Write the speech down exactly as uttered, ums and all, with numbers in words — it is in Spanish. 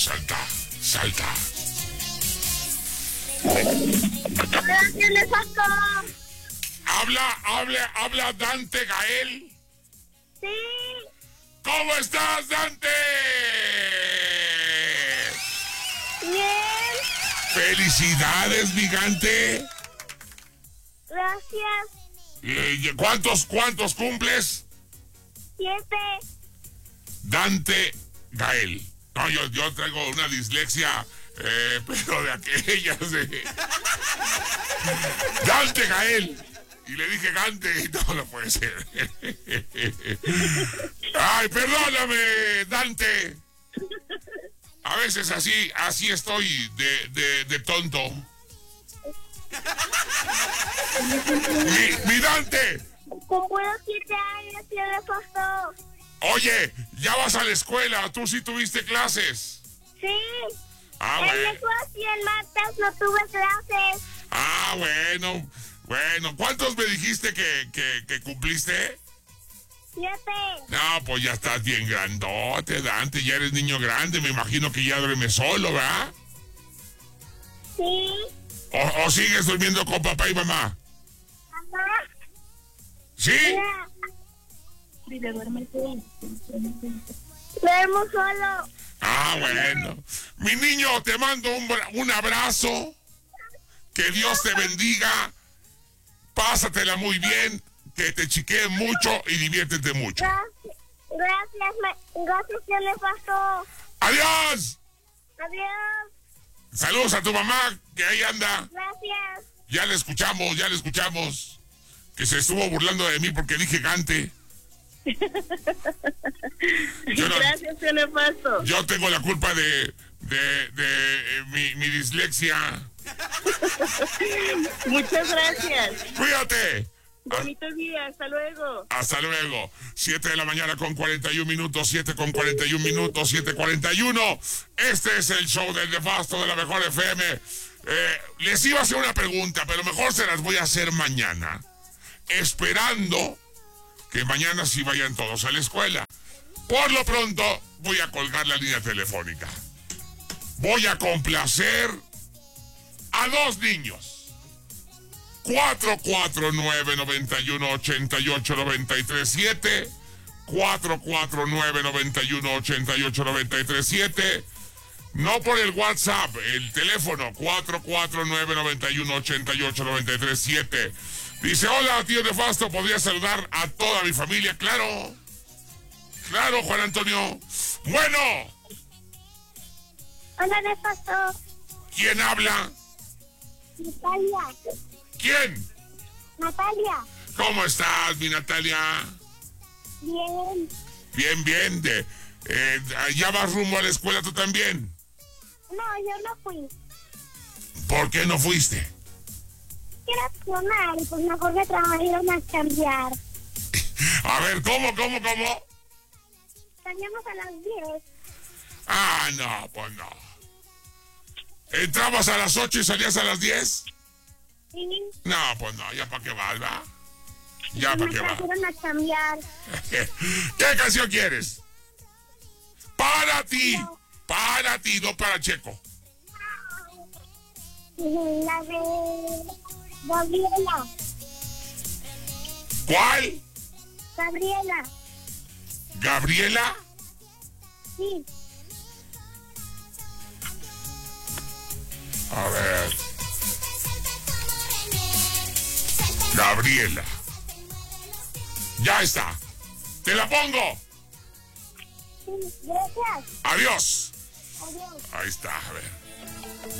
salta, salta. Gracias, nefasto. Habla, habla, habla Dante Gael. Sí. ¿Cómo estás, Dante? Bien. Felicidades, gigante. Gracias. Eh, ¿Cuántos, cuántos cumples? Siete. Dante Gael. No, yo, yo traigo una dislexia, eh, pero de aquellas de... Dante Gael. Y le dije Gante y no, no puede ser. Ay, perdóname, Dante. A veces así, así estoy de, de, de tonto. Mi, mi Dante. Cumplo siete años, tío nefasto. Oye, ya vas a la escuela, tú sí tuviste clases. Sí. Ah, El bueno. negocio en martes no tuve clases. Ah, bueno. Bueno, ¿cuántos me dijiste que, que, que cumpliste? Siete. No, pues ya estás bien grandote, Dante, ya eres niño grande, me imagino que ya duermes solo, ¿verdad? Sí. ¿O, o sigues durmiendo con papá y mamá? Mamá. ¿Sí? Mira. Duermo solo. Ah, bueno. Mi niño, te mando un, bra- un abrazo. Que Dios te bendiga. Pásatela muy bien. Que te chiqueen mucho y diviértete mucho. Gracias. Gracias, ma- gracias, tío nefasto. ¡Adiós! Adiós. Saludos a tu mamá, que ahí anda. Gracias. Ya le escuchamos, ya le escuchamos. Que se estuvo burlando de mí porque dije Gante. Yo, no- Gracias, tío nefasto. yo tengo la culpa de, de, de eh, mi, mi dislexia. Muchas gracias. Cuídate. Bonito día, hasta luego. Hasta luego. siete de la mañana con cuarenta y un minutos, siete con cuarenta y un minutos, siete cuarenta y uno. Este es el show del nefasto de la mejor F M. Eh, les iba a hacer una pregunta, pero mejor se las voy a hacer mañana. Esperando que mañana sí vayan todos a la escuela. Por lo pronto, voy a colgar la línea telefónica. Voy a complacer a dos niños. cuatro cuatro nueve, nueve uno, ocho ocho, nueve tres siete. cuatro cuatro nueve, nueve uno, ocho ocho, nueve tres siete. No por el WhatsApp, el teléfono cuatro cuatro nueve, nueve uno, ocho ocho, nueve tres siete. Dice, hola, tío nefasto, ¿podría saludar a toda mi familia? Claro. Claro, Juan Antonio. Bueno. Hola, nefasto. ¿Quién habla? Natalia. ¿Quién? Natalia. ¿Cómo estás, mi Natalia? Bien. Bien, bien. De, eh, ¿Ya vas rumbo a la escuela tú también? No, yo no fui. ¿Por qué no fuiste? Quiero accionar y pues mejor me trajeron a cambiar. A ver, ¿cómo, cómo, cómo? Salíamos a las diez. Ah, no, pues no. ¿Entrabas a las ocho y salías a las diez? Sí. No, pues no, ya para qué vas, ¿va? Ya Y para me qué vas. trajeron a cambiar. ¿Qué canción quieres? Para ti. Para ti, no para Checo. La de Gabriela. ¿Cuál? Gabriela. ¿Gabriela? Sí. A ver. Gabriela. Ya está. Te la pongo. Sí, gracias. Adiós. Adiós. Ahí está, a ver.